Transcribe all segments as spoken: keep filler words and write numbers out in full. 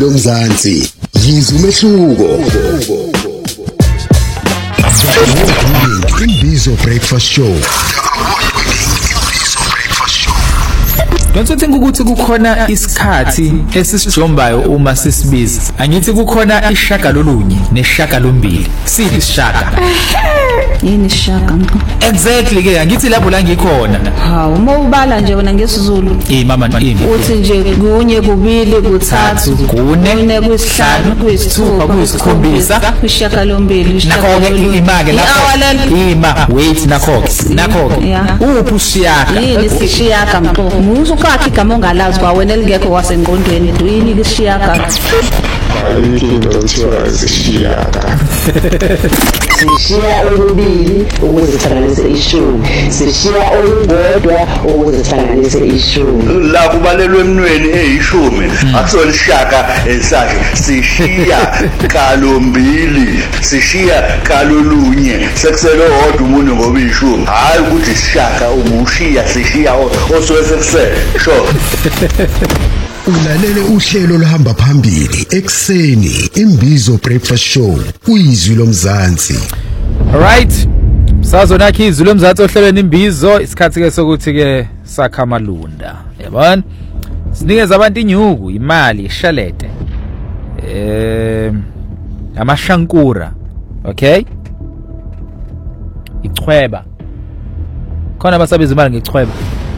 Lomzansi yizwe umehluko. Imbizo Breakfast Show. Don't think ukuthi kukhona isikhathi esisijombayo uma sisibiza. Angithi kukhona ishaka lolunye neshaka lombili. Sithi ishaka. Yini ishaka mko? Exactly ke angithi lapho la ngikhona. Hawu uma ubala nje wena ngesizulu. Eh mama yini? Uthi nje kunye kubili kuthathu kune kuyisihlanu kuyisithupha kuyisikhombisa kwishaka lombili ishaka lombili imake lapho. Ima wait nakho nakho. Uphi ushiyaka? Yini sishiyaka mko? Muzo kathi igama ongalazi kwa wena elingekho wasengqondweni duyini kishiyaka. Ayikho kuthiwa sishiyaka. Sishiya olubili ukuze sihlanganise ishumi. Sishiya olungodwa ukuze sihlanganise ishumi. La kubalelwe emnweni eyishumi akusona ishaka esakhe. Sishiya kalombili, sishiya kalolunye. Sekuselo hodwa umuntu ngoba ishumi. Hayi ukuthi sishaka umushiya sishiya osowe sekusele. Sho. Ulalele uhlelo lohamba phambili ekseni Imbizo Breakfast Show kuyizwi lomzansi. Alright. Sazonakhi izwi lomzansi ohlelweni Imbizo isikhathi ke sokuthi ke sakha amalunda. Yabona? Sinikeza abantu inyuku, imali, ishalete. Eh amashankura. Okay? Ichweba. Khona basabiza imali ngechweba.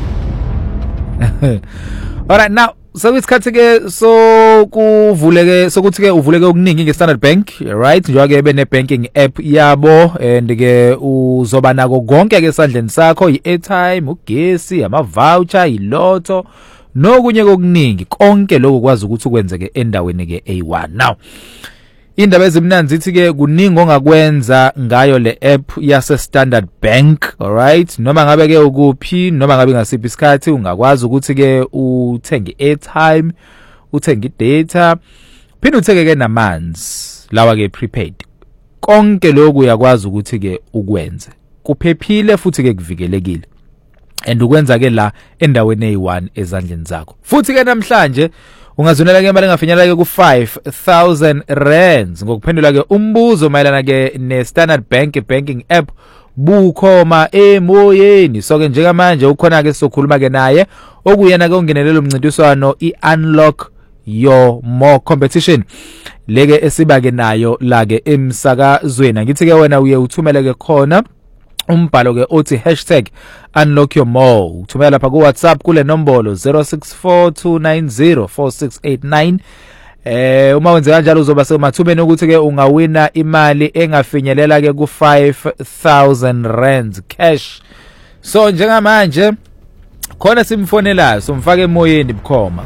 Alright, now so isikhathi ke so kuvuleke sokuthi ke uvuleke okuningi ngeStandard Bank, right? Njengoba ke bene banking app yabo and ke uzoba nako konke ke esandleni sakho, i-airtime, ugesi, ama voucher, ilotto, nokunye kokuningi konke lokho kwazi ukuthi ukwenzeke endaweni ke A one. Now indaba ezimnanzi ithi ke kuningi ongakwenza ngayo le app yase Standard Bank, alright? Noma ngabe ke ukuphi, noma ngabe ngasiphi isikhathi ungakwazi ukuthi ke uthenge airtime, uthenge data, phinde uthenge ke namanzi, lawa ke prepaid. Konke lokho uyakwazi ukuthi ke ukwenze. Kuphephile futhi ke kuvikelekile. And ukwenza ke la endaweni A one ezandleni zakho. Futhi ke namhlanje ungazonela ke imali engafinyelela ke ku five thousand rands ngokuphendula ke umbuzo mayelana ke ne Standard Bank banking app bukhoma emoyeni. So ke njengamanje ukhona ke sokhuluma ke naye okuyena ke ungenelelo umncintiswano i-Unlock Your More competition leke esiba ke nayo la ke emsakazweni. Ngithi ke wena uye uthumele ke khona umbhalo ke othi hashtag unlock your more. Uthumela lapha ku WhatsApp kule nombolo zero six four two nine zero four six eight nine. Eh uma wenze kanjalo uzoba semathubeni ukuthi ke ungawina imali engafinyelela ke ku five thousand rands cash. So njengamanje khona simfonelayo somfaka emoyeni bukhoma.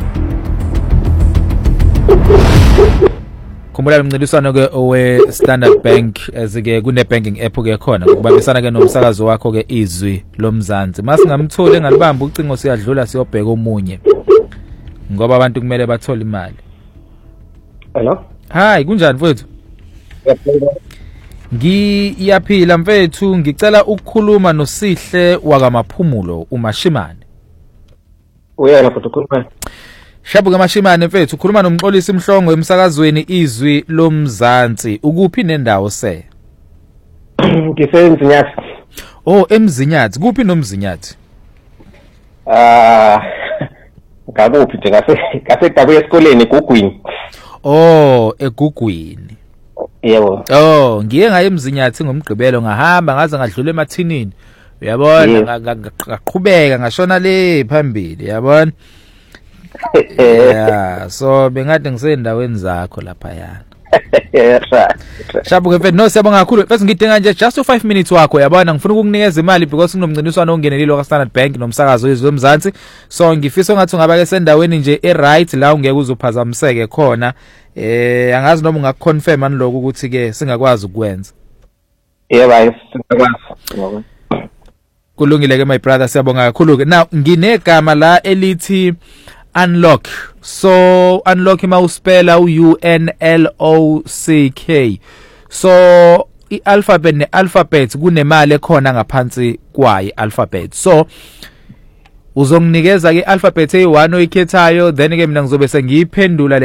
Khumbula umncintiswano ke owe Standard Bank ezike kune banking app ke khona ukubambisana ke nomsakazo wakho ke izwi lomzansi. Masingamthole engalibamba ucingo siyadlula siyobheka omunye. Ngoba abantu kumele bathole imali. Hello? Hi, kunjani mfethu? Ngiyaphila mfethu, ngicela ukukhuluma noSihle wakamaphumulo uMashimane. Uyena futhi ukhuluma. Shabu kaMashimane mfethu ukhuluma nomxolisi Mhlongo emsakazweni izwi lomzansi. Ukuphi nendawo se? Ngisenzinyathi. Oh, emzinyathi. Kuphi nomzinyathi? Ah, ngakuphi nje ngase ngase dabuya esikoleni eGugwini. Oh, eGugwini. Yebo. Oh, ngiye ngaye emzinyathi ngomgqibelo ngahamba ngaze ngadlula emathinini. Uyabona ngaqhubeka ngashona le phambili, yabona? Yeah, so bengathi ngisendaweni zakho lapha yana. Yeah, Shabu ke mfethu no siyabonga kakhulu. Bese ngidinga nje just five minutes wakho, yabona ngifuna ukukunikeza imali because kunomncintiswano ongenelilo ka Standard Bank nomsakazo wezwe lomzansi. So ngifisa ungathi ungaba ke sendaweni nje e right la ungeke uzophazamiseke khona. Eh angazi noma ungakuconfirm aniloko ukuthi ke singakwazi ukwenza. Yebo, singakwazi. Kulungile ke my brother, siyabonga kakhulu ke. Now nginegama la elithi Unlock. So unlock ima uspela u U N L O C K. So i-alphabet ne-alphabet kunemali ekhona ngaphansi kwayo alphabet. So uzonginikeza ke alphabet eyi one oyikhethayo, then ke mina ngizobe sengiyiphendula